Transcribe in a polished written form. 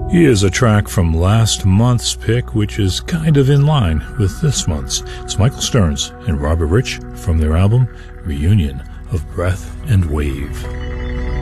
Here's a track from last month's pick, which is kind of in line with this month's. It's Michael Stearns and Robert Rich from their album Reunion of Breath and Wave.